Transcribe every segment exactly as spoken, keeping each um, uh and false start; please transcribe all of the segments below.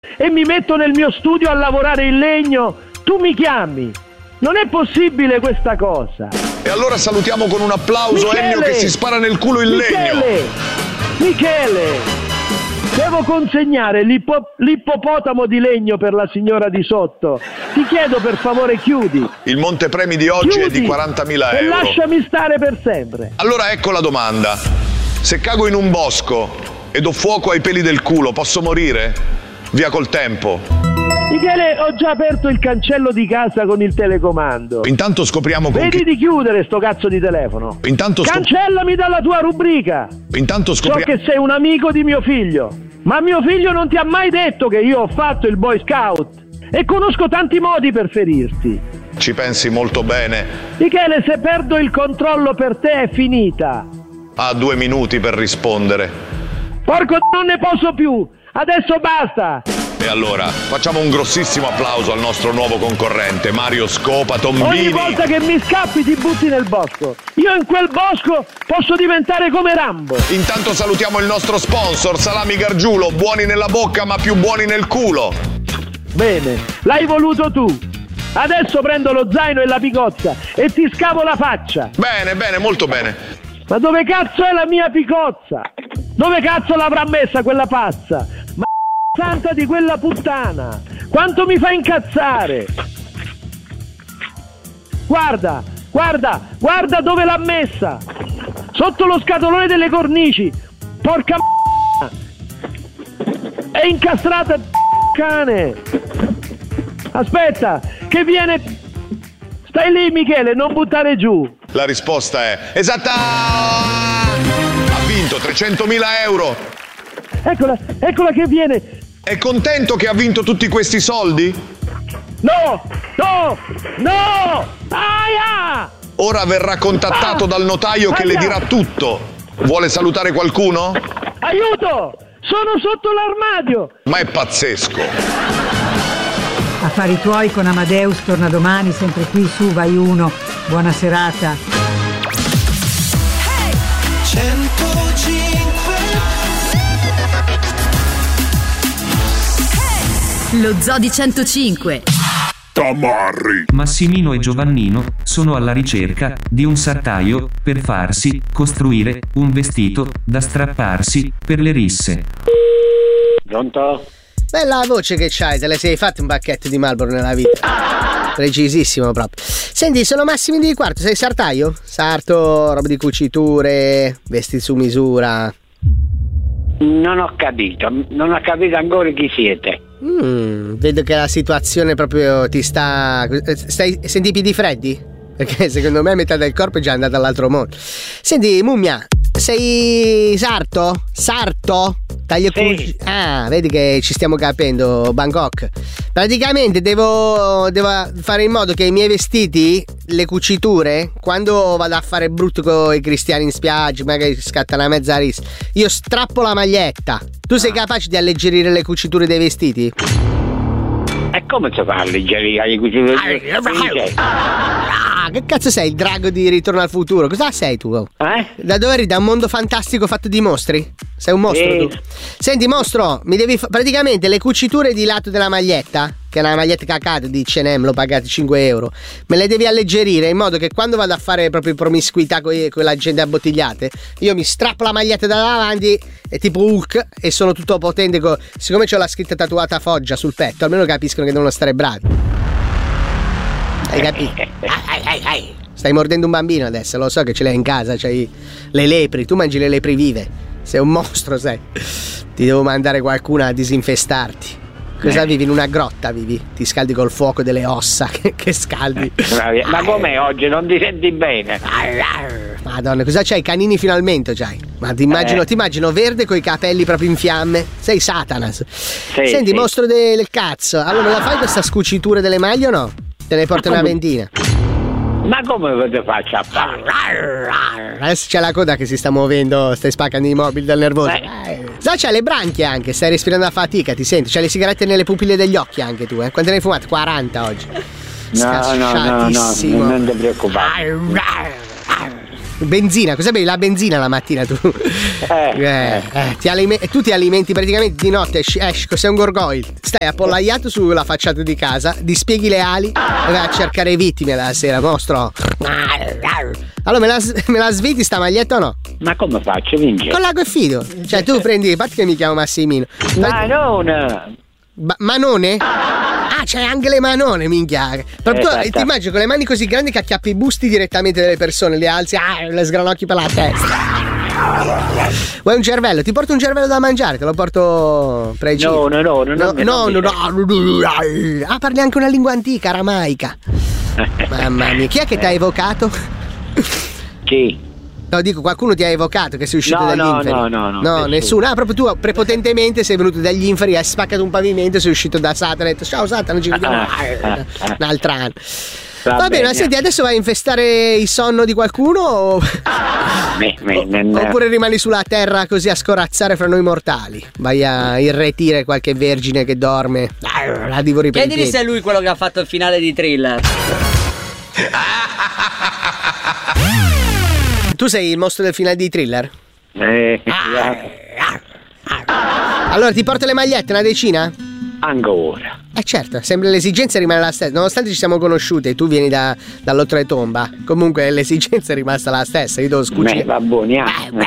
e mi metto nel mio studio a lavorare in legno, tu mi chiami. Non è possibile questa cosa. E allora salutiamo con un applauso Michele, Ennio che si spara nel culo in Michele, legno. Michele, devo consegnare l'ippo- l'ippopotamo di legno per la signora di sotto. Ti chiedo per favore chiudi. Il montepremi di oggi Chiudi è di quarantamila e euro. lasciami stare per sempre. Allora ecco la domanda. Se cago in un bosco e do fuoco ai peli del culo, posso morire? Via col tempo. Michele, ho già aperto il cancello di casa con il telecomando. Intanto scopriamo con Vedi chi... di chiudere sto cazzo di telefono. Intanto scop- Cancellami dalla tua rubrica. Intanto So scopriamo... che sei un amico di mio figlio, ma mio figlio non ti ha mai detto che io ho fatto il Boy Scout e conosco tanti modi per ferirti. Ci pensi molto bene. Michele, se perdo il controllo per te è finita. Ha due minuti per rispondere. Porco, non ne posso più. Adesso basta. E allora, facciamo un grossissimo applauso al nostro nuovo concorrente, Mario Scopa Tombini. Ogni volta che mi scappi ti butti nel bosco. Io in quel bosco posso diventare come Rambo. Intanto salutiamo il nostro sponsor, Salami Gargiulo, buoni nella bocca ma più buoni nel culo. Bene, l'hai voluto tu. Adesso prendo lo zaino e la picozza e ti scavo la faccia. Bene, bene, molto bene. Ma dove cazzo è la mia picozza? Dove cazzo l'avrà messa quella pazza? Ma santa di quella puttana! Quanto mi fa incazzare! Guarda, guarda, guarda dove l'ha messa! Sotto lo scatolone delle cornici! Porca m***a! È incastrata, cane! Aspetta, che viene... Stai lì, Michele, non buttare giù! La risposta è esatta! Ha vinto trecentomila euro! Eccola, eccola che viene! È contento che ha vinto tutti questi soldi? No! No! No! Aia! Ora verrà contattato Ah! dal notaio che Aia! le dirà tutto. Vuole salutare qualcuno? Aiuto! Sono sotto l'armadio! Ma è pazzesco! Affari tuoi con Amadeus torna domani, sempre qui su Vai Uno. Buona serata. Lo Zoo di centocinque. Tamarri. Massimino e Giovannino sono alla ricerca di un sartaio per farsi costruire un vestito da strapparsi per le risse. Pronto? Bella voce che c'hai, te le sei fatte un pacchetto di Marlboro nella vita. Precisissimo proprio. Senti, sono Massimi di Quarto, sei sartaio? Sarto, roba di cuciture, vestiti su misura. Non ho capito, non ho capito ancora chi siete. Mm, vedo che la situazione proprio ti sta... Stai... Senti i piedi freddi? Perché secondo me metà del corpo è già andata all'altro mondo. Senti, mummia, sei sarto? Sarto? Taglio Sì. cuci... Ah, vedi che ci stiamo capendo, Bangkok. Praticamente devo, devo fare in modo che i miei vestiti, le cuciture, quando vado a fare brutto con i cristiani in spiaggia, magari scatta una mezza rissa, io strappo la maglietta. Tu sei capace di alleggerire le cuciture dei vestiti? E come si fa a alleggerire le cuciture? Ah, che cazzo sei, il drago di Ritorno al Futuro? Cosa sei tu? Eh? Da dove eri? Da un mondo fantastico fatto di mostri? Sei un mostro Sì. tu? Senti, mostro, mi devi fa- praticamente le cuciture di lato della maglietta, che è una maglietta cacata di C and M, l'ho pagata cinque euro, me le devi alleggerire in modo che quando vado a fare proprio promiscuità con, con la gente abbottigliate, io mi strappo la maglietta da davanti e tipo Hulk e sono tutto potente co- siccome c'ho la scritta tatuata Foggia sul petto, almeno capiscono che devono stare bravi. Hai capito? Ai, ai, ai. Stai mordendo un bambino adesso, lo so che ce l'hai in casa, c'hai le lepri, tu mangi le lepri vive. Sei un mostro, sei. Ti devo mandare qualcuno a disinfestarti. Cosa vivi? In una grotta vivi? Ti scaldi col fuoco delle ossa che, che scaldi. Ma com'è oggi? Non ti senti bene? Madonna, cosa c'hai? Canini finalmente c'hai. Ma ti immagino, Eh. ti immagino verde coi capelli proprio in fiamme. Sei Satanas. Sì, Senti, sì. mostro de- del cazzo. Allora, me la fai questa scucitura delle maglie o no? Te ne porto Ma una come? ventina. Ma come te faccio a fare? Adesso c'è la coda che si sta muovendo, stai spaccando i mobili dal nervoso. Eh. Sai, c'hai le branchie anche, stai respirando a fatica, ti senti? C'hai le sigarette nelle pupille degli occhi anche tu, eh? Quante ne hai fumate? quaranta oggi. No, no, no, no, Scasciatissimo. non ti preoccupare. Benzina, cosa bevi? La benzina la mattina tu? Eh, eh, eh, ti alime- tu ti alimenti praticamente di notte, esci, esci, sei un gorgoil. Stai appollaiato sulla facciata di casa, dispieghi le ali e vai a cercare vittime la sera, mostro. Allora me la, me la sviti sta maglietta o no? Ma come faccio, Vince? Con l'ago e fido. Cioè tu prendi, a parte che mi chiamo Massimino. Ma non! Ba- manone? Ah, c'hai anche le manone, minchia. Però tu ti immagini con le mani così grandi che acchiappi i busti direttamente delle persone, le alzi, ah, le sgranocchi per la testa. Vuoi un cervello? Ti porto un cervello da mangiare, te lo porto pregio. No, no, no, no, no, no, no, no, no. Ah, parli anche una lingua antica, aramaica. Mamma mia, chi è che ti ha evocato? Chi? No, dico, qualcuno ti ha evocato che sei uscito no, dagli no, inferi? No, no, no. No, nessuno. nessuno. Ah, proprio tu prepotentemente sei venuto dagli inferi, hai spaccato un pavimento, sei uscito da Satana e hai detto ciao Satana, ci vediamo Ah, ah, ah. un altro anno. Va, Va bene, ma senti, adesso vai a infestare il sonno di qualcuno o... Me, me, me, me. oppure rimani sulla terra così a scorazzare fra noi mortali? Vai a irretire qualche vergine che dorme, la divori per i Chiedili piedi. se è lui quello che ha fatto il finale di Thriller. Tu sei il mostro del finale di Thriller? Eh, Allora ti porto le magliette, una decina? ancora. Eh certo, sempre l'esigenza rimane la stessa. Nonostante ci siamo conosciuti e tu vieni da, dall'oltretomba, comunque l'esigenza è rimasta la stessa. Io devo Me scucire. va buoni.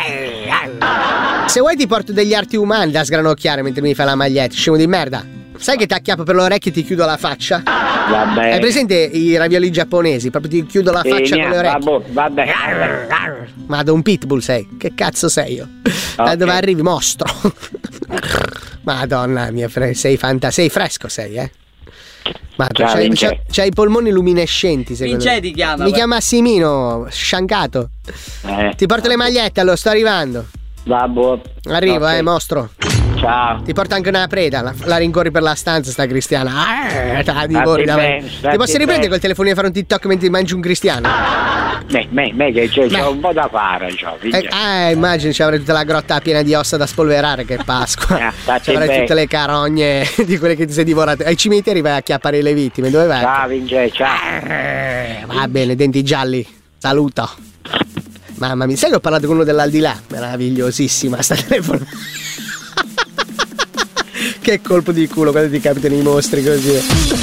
Se vuoi ti porto degli arti umani da sgranocchiare mentre mi fai la maglietta, scemo di merda. Sai che ti acchiappo per le orecchie e ti chiudo la faccia? Vabbè. Hai presente i ravioli giapponesi? Proprio ti chiudo la faccia Eh, con le orecchie. Vabbè. Ma da un pitbull sei? Che cazzo sei io? Da Ok. dove arrivi, mostro? Madonna mia, fre- sei fanta- sei fresco sei, eh? Ma Ciao, c'hai, Vince. c'hai- c'hai i polmoni luminescenti, secondo Vince me. ti chiama, Mi guarda. chiama Massimino, sciancato. Eh, Ti porto le magliette, allora sto arrivando. vabbè. Arrivo, Ok. eh, mostro. Ciao. Ti porto anche una preda, la, la rincorri per la stanza sta cristiana. Eh, te la divori Stai da me. bene, Ti stai posso riprendere bene. col telefonino e fare un TikTok mentre mangi un cristiano? Me, me, me che c'è, c'è Beh. un po' da fare, c'ho, Eh, ah, immagino ci avrai tutta la grotta piena di ossa da spolverare, che Pasqua. Ah, state Ci avrai bene. tutte le carogne di quelle che ti sei divorate. Ai cimiteri vai a chiappare le vittime, dove vai? Ciao, Vince, ciao. Eh, va bene, denti gialli. Saluto. Mamma mia, sai che ho parlato con uno dell'aldilà? Meravigliosissima sta telefonata. Che colpo di culo quando ti capitano i mostri così.